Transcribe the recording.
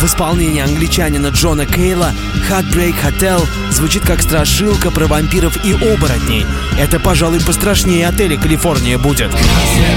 В исполнении англичанина Джона Кейла «Heartbreak Hotel» звучит как страшилка про вампиров и оборотней. Это, пожалуй, пострашнее отеля «Калифорния» будет.